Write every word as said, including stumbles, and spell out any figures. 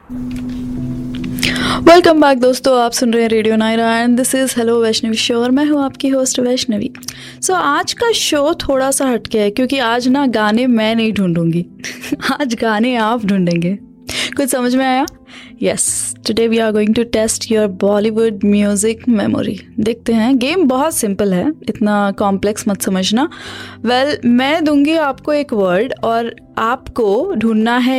Welcome back दोस्तों, आप सुन रहे हैं radio Naira and this is hello Vaishnavi show और मैं हूँ आपकी होस्ट वैष्णवी। सो so, आज का शो थोड़ा सा हटके है क्योंकि आज ना गाने मैं नहीं ढूंढूंगी आज गाने आप ढूंढेंगे। कुछ समझ में आया? Yes, today we are going to test your Bollywood music memory. देखते हैं, गेम बहुत सिंपल है, इतना कॉम्प्लेक्स मत समझना। वेल well, मैं दूंगी आपको एक वर्ड और आपको ढूंढना है